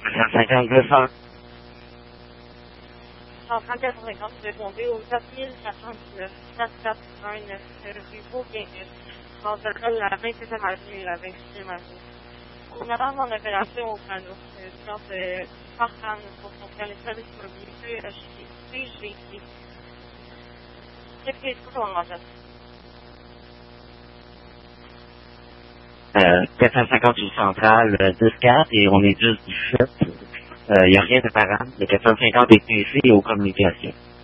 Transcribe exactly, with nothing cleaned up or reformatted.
quatre cent cinquante deux cents. En trente-quatre cent cinquante, vous répondez au sept mille quatre cent dix-neuf, quatre quatre un neuf, rue Beaubienville. Dans le col, la vingt-septième avenue et la vingt-sixième avenue. On attend mon opération au panneau. Sinon, c'est Farhan pour son les services immobiliers P H G T. Qu'est-ce que c'est qu'on en fait? Euh, quatre cent cinquante rue Centrale, euh, dix quatre, et on est juste dix-sept. Il euh, n'y a rien de parent. Le quatre cent cinquante est ici aux communications.